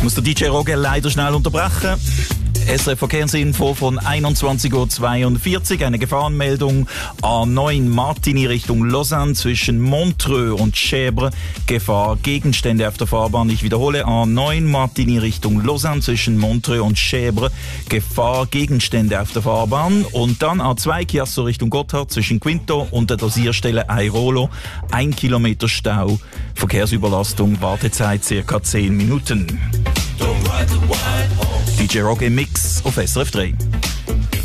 Muss der DJ Roger leider schnell unterbrechen. SRF Verkehrsinfo von 21:42 Uhr. Eine Gefahrenmeldung A9 Martigny Richtung Lausanne zwischen Montreux und Chèvre. Gefahr, Gegenstände auf der Fahrbahn. Ich wiederhole, A9 Martigny Richtung Lausanne zwischen Montreux und Chèvre. Gefahr, Gegenstände auf der Fahrbahn. Und dann A2 Chiasso Richtung Gotthard zwischen Quinto und der Dosierstelle Airolo. 1 Kilometer Stau. Verkehrsüberlastung, Wartezeit ca. 10 Minuten. DJ Rock im Mix auf SRF 3.